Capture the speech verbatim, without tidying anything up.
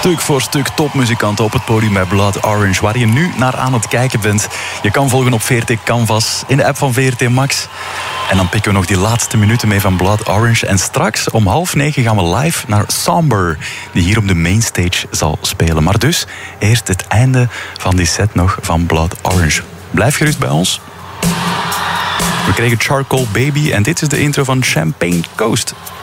Stuk voor stuk topmuzikanten op het podium bij Blood Orange, waar je nu naar aan het kijken bent. Je kan volgen op V R T Canvas, in de app van V R T Max. En dan pikken we nog die laatste minuten mee van Blood Orange. En straks om half negen gaan we live naar Somber, die hier op de mainstage zal spelen. Maar dus eerst het einde van die set nog van Blood Orange. Blijf gerust bij ons. We kregen Charcoal Baby en dit is de intro van Champagne Coast.